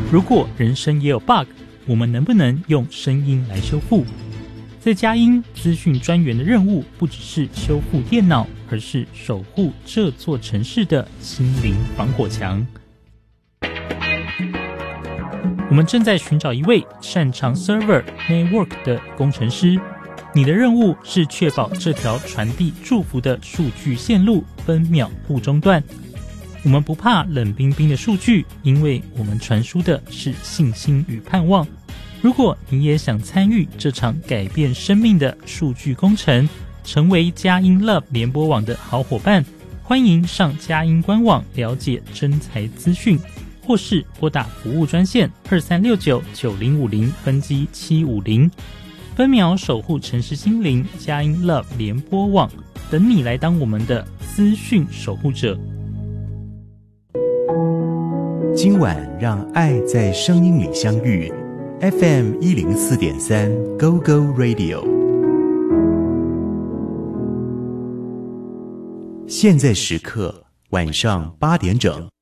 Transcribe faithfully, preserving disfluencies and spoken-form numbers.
如果人生也有 bug， 我们能不能用声音来修复？在佳音资讯专员的任务不只是修复电脑，而是守护这座城市的心灵防火墙。我们正在寻找一位擅长 server network 的工程师，你的任务是确保这条传递祝福的数据线路分秒不中断。我们不怕冷冰冰的数据，因为我们传输的是信心与盼望。如果你也想参与这场改变生命的数据工程，成为佳音 Love 联播网的好伙伴，欢迎上佳音官网了解征才资讯，或是拨打服务专线二三六九九零五零分机七五零，分秒守护城市心灵，佳音 Love 联播网，等你来当我们的资讯守护者。 今晚让爱在声音里相遇 F M 一零四点三 Go Go Radio， 现在时刻晚上八点整。